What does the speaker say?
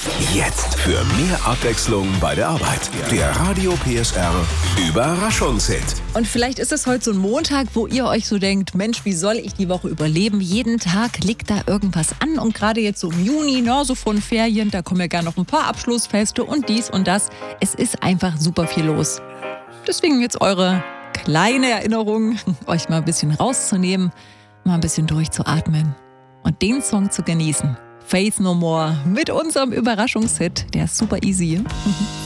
Jetzt für mehr Abwechslung bei der Arbeit. Der Radio PSR Überraschungshit. Und vielleicht ist es heute so ein Montag, wo ihr euch so denkt, Mensch, wie soll ich die Woche überleben? Jeden Tag liegt da irgendwas an und gerade jetzt so im Juni, so vor den Ferien, da kommen ja gar noch ein paar Abschlussfeste und dies und das. Es ist einfach super viel los. Deswegen jetzt eure kleine Erinnerung, euch mal ein bisschen rauszunehmen, mal ein bisschen durchzuatmen und den Song zu genießen. Faith No More mit unserem Überraschungshit, der ist super easy.